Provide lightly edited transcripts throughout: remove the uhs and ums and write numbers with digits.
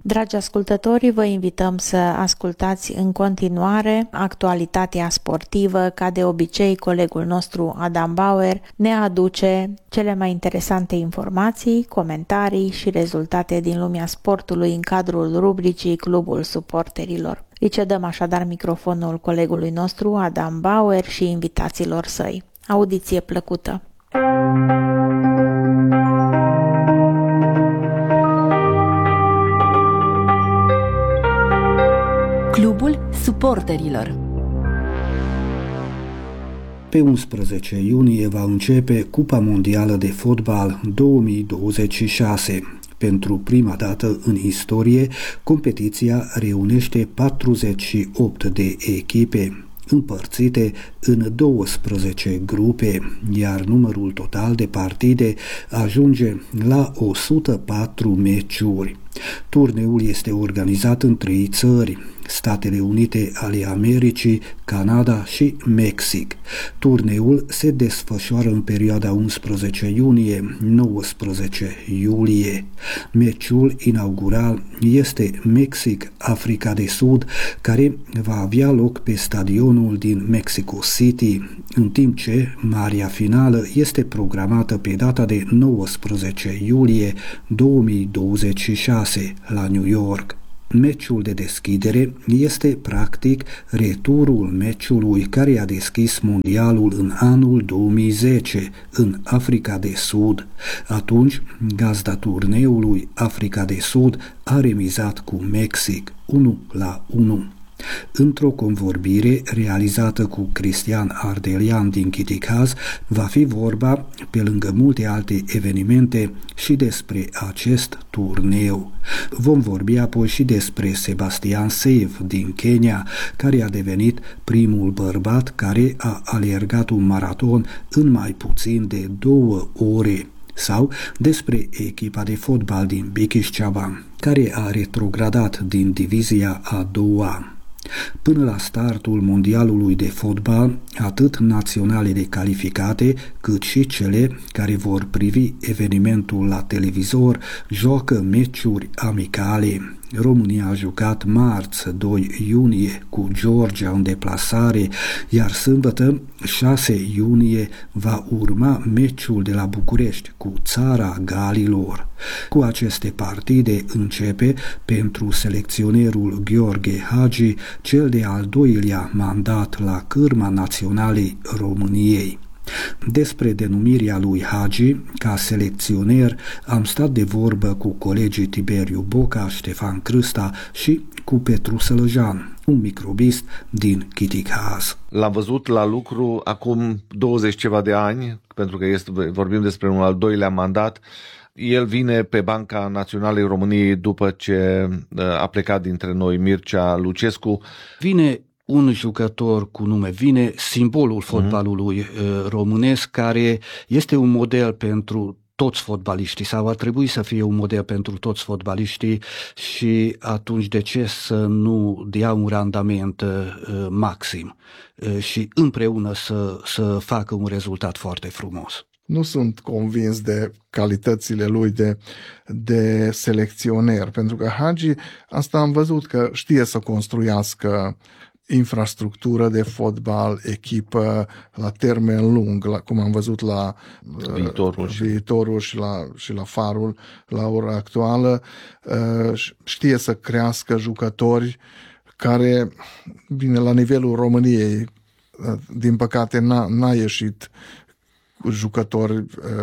Dragi ascultători, vă invităm să ascultați în continuare actualitatea sportivă. Ca de obicei, colegul nostru Adam Bauer ne aduce cele mai interesante informații, comentarii și rezultate din lumea sportului în cadrul rubricii Clubul Suporterilor. Îi cedăm așadar microfonul colegului nostru Adam Bauer și invitaților săi. Audiție plăcută! Clubul Suporterilor. Pe 11 iunie va începe Cupa Mondială de Fotbal 2026. Pentru prima dată în istorie, competiția reunește 48 de echipe, împărțite în 12 grupe, iar numărul total de partide ajunge la 104 meciuri. Turneul este organizat în 3 țări, Statele Unite ale Americii, Canada și Mexic. Turneul se desfășoară în perioada 11 iunie-19 iulie. Meciul inaugural este Mexic-Africa de Sud, care va avea loc pe stadionul din Mexico City, în timp ce marea finală este programată pe data de 19 iulie 2026 la New York. Meciul de deschidere este practic returul meciului care a deschis mondialul în anul 2010 în Africa de Sud. Atunci, gazda turneului Africa de Sud a remizat cu Mexic 1-1. Într-o convorbire realizată cu Cristian Ardelian din Chiticaz, va fi vorba, pe lângă multe alte evenimente, și despre acest turneu. Vom vorbi apoi și despre Sebastian Seif din Kenya, care a devenit primul bărbat care a alergat un maraton în mai puțin de 2 ore, sau despre echipa de fotbal din Bikișceava, care a retrogradat din divizia a 2-a. Până la startul mondialului de fotbal, atât naționalele calificate, cât și cele care vor privi evenimentul la televizor, joacă meciuri amicale. România a jucat marți 2 iunie cu Georgia în deplasare, iar sâmbătă 6 iunie va urma meciul de la București cu Țara Galilor. Cu aceste partide începe pentru selecționerul Gheorghe Hagi cel de-al doilea mandat la cârma naționalei României. Despre denumirea lui Hagi ca selecționer am stat de vorbă cu colegii Tiberiu Boca, Ștefan Crâsta și cu Petru Sălăjan, un microbist din Chiticaz. L-am văzut la lucru acum 20 ceva de ani, pentru că vorbim despre un al doilea mandat. El vine pe banca Naționalei României după ce a plecat dintre noi Mircea Lucescu. Vine un jucător cu nume, vine simbolul fotbalului românesc, care este un model pentru toți fotbaliștii, sau ar trebui să fie un model pentru toți fotbaliștii, și atunci de ce să nu dea un randament maxim și împreună să facă un rezultat foarte frumos? Nu sunt convins de calitățile lui de selecționer, pentru că Hagi, asta am văzut că știe să construiască infrastructură de fotbal, echipă la termen lung, cum am văzut la Viitorul și la Farul la ora actuală. Știe să crească jucători care, bine, la nivelul României, din păcate n-a ieșit jucători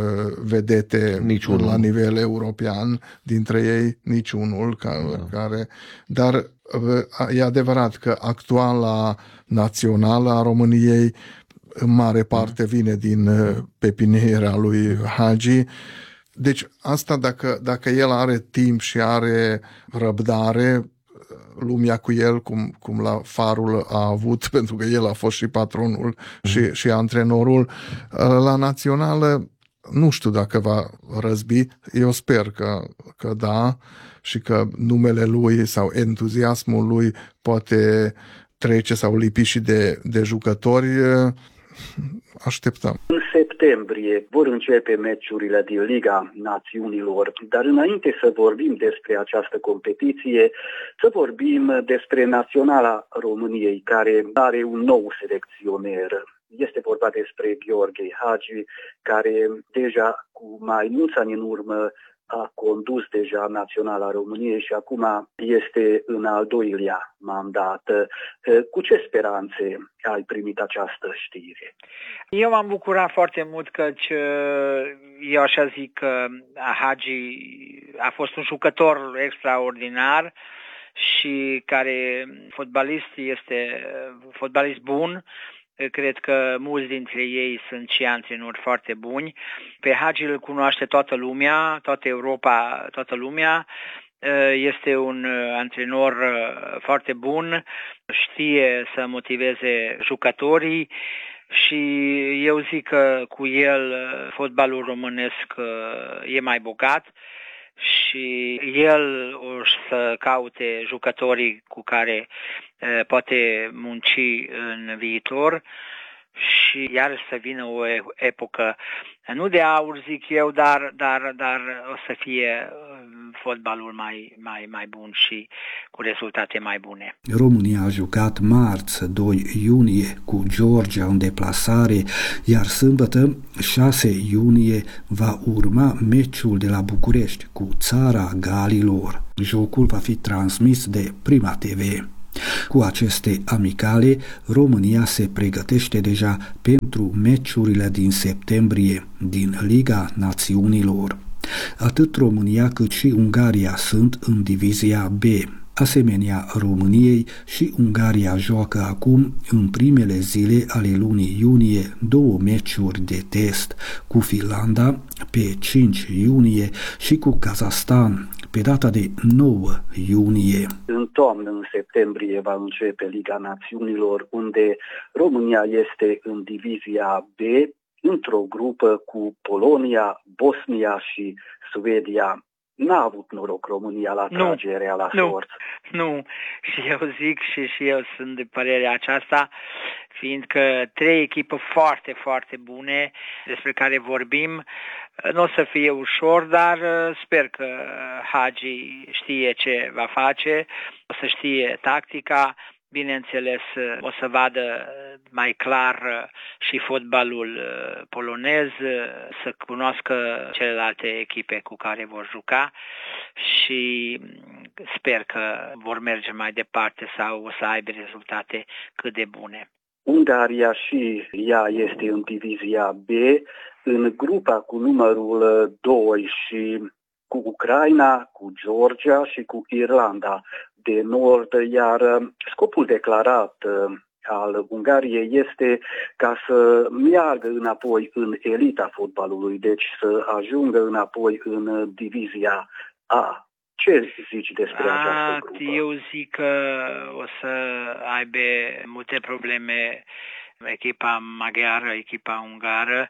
vedete niciunul la nivel european, dintre ei niciunul care, dar e adevărat că actuala națională a României în mare parte vine din pepiniera lui Hagi. Deci asta, dacă el are timp și are răbdare, lumea cu el, cum la Farul a avut, pentru că el a fost și patronul și antrenorul, la națională nu știu dacă va răzbi. Eu sper că da, și că numele lui sau entuziasmul lui poate trece sau lipi și de jucători. Așteptăm. În septembrie vor începe meciurile din Liga Națiunilor, dar înainte să vorbim despre această competiție, să vorbim despre Naționala României, care are un nou selecționer. Este vorba despre Gheorghe Hagi, care deja cu mai mulți ani în urmă a condus deja Naționala României și acum este în al doilea mandat. Cu ce speranțe ai primit această știre? Eu m-am bucurat foarte mult căci eu așa zic că Hagi a fost un jucător extraordinar și care este fotbalist bun. Cred că mulți dintre ei sunt și antrenori foarte buni. Pe Hagi îl cunoaște toată lumea, toată Europa, toată lumea. Este un antrenor foarte bun, știe să motiveze jucătorii și eu zic că cu el fotbalul românesc e mai bogat și el o să caute jucătorii cu care poate munci în viitor și iarăși să vină o epocă, nu de aur zic eu, dar o să fie fotbalul mai bun și cu rezultate mai bune. România a jucat marți 2 iunie cu Georgia în deplasare, iar sâmbătă 6 iunie va urma meciul de la București cu Țara Galilor. Jocul va fi transmis de Prima TV. Cu aceste amicale, România se pregătește deja pentru meciurile din septembrie din Liga Națiunilor. Atât România cât și Ungaria sunt în divizia B. Asemenea României, și Ungaria joacă acum, în primele zile ale lunii iunie, 2 meciuri de test, cu Finlanda pe 5 iunie și cu Kazahstan pe data de 9 iunie. În toamnă, în septembrie, va începe Liga Națiunilor, unde România este în divizia B, într-o grupă cu Polonia, Bosnia și Suedia. N-a avut noroc România la tragerea la sorți. Nu, și eu zic și eu sunt de părerea aceasta, fiindcă 3 echipe foarte, foarte bune despre care vorbim. Nu o să fie ușor, dar sper că Hagi știe ce va face, o să știe tactica. Bineînțeles, o să vadă mai clar și fotbalul polonez, să cunoască celelalte echipe cu care vor juca și sper că vor merge mai departe sau o să aibă rezultate cât de bune. Ungaria și ea este în divizia B, în grupa cu numărul 2 și cu Ucraina, cu Georgia și cu Irlanda de Nord, iar scopul declarat al Ungariei este ca să meargă înapoi în elita fotbalului, deci să ajungă înapoi în divizia A. Ce zici despre această grupă? Eu zic că o să aibă multe probleme echipa maghiară, echipa ungară,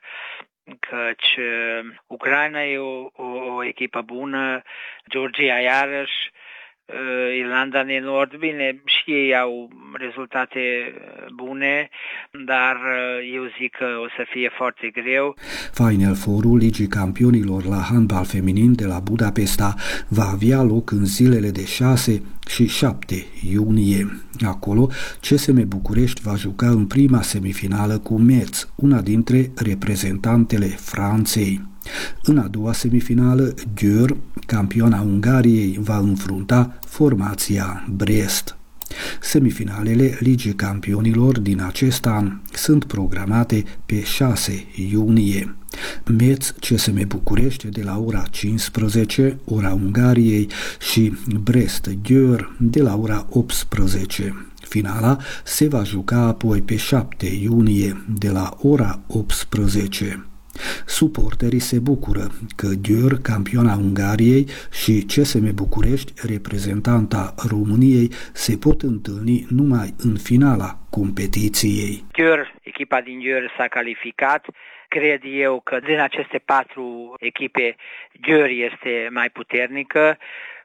căci Ucraina e o echipă bună, Georgia iarăși, Irlanda de Nord, bine, și ei au rezultate bune, dar eu zic că o să fie foarte greu. Final Four-ul Ligii Campionilor la handbal feminin de la Budapesta va avea loc în zilele de 6 și 7 iunie. Acolo, CSM București va juca în prima semifinală cu Metz, una dintre reprezentantele Franței. În a doua semifinală, Győr, campioana Ungariei, va înfrunta formația Brest. Semifinalele Ligii Campionilor din acest an sunt programate pe 6 iunie. Metz CSM București de la ora 15, ora Ungariei, și Brest Győr de la ora 18. Finala se va juca apoi pe 7 iunie de la ora 18. Suporterii se bucură că Győr, campioana Ungariei, și CSM București, reprezentanta României, se pot întâlni numai în finala competiției. Győr, echipa din Győr s-a calificat. Cred eu că din aceste 4 echipe Győr este mai puternică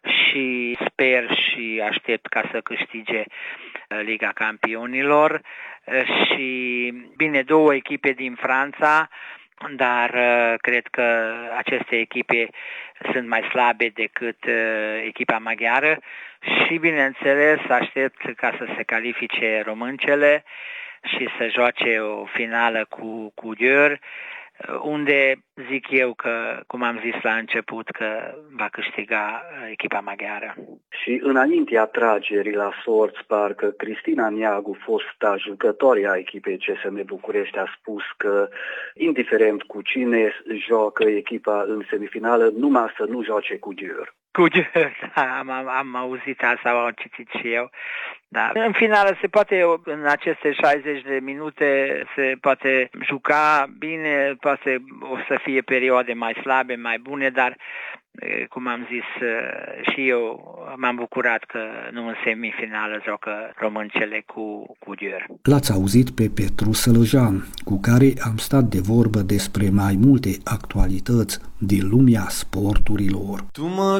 și sper și aștept ca să câștige Liga Campionilor. Și bine, 2 echipe din Franța, dar cred că aceste echipe sunt mai slabe decât echipa maghiară și, bineînțeles, aștept ca să se califice româncele și să joace o finală cu Győr, unde zic eu că, cum am zis la început, că va câștiga echipa maghiară. Și înaintea tragerii la sorți, parcă Cristina Neagu, fosta jucătoare a echipei CSM București, a spus că, indiferent cu cine joacă echipa în semifinală, numai să nu joace cu Győr. Cu Győr, da, am auzit asta, am citit și eu. Da. În finală se poate, în aceste 60 de minute, se poate juca bine, poate o să fie perioade mai slabe, mai bune, dar, cum am zis și eu, m-am bucurat că nu în semifinală joacă româncele cu Győr. L-ați auzit pe Petru Sălăjan, cu care am stat de vorbă despre mai multe actualități din lumea sporturilor.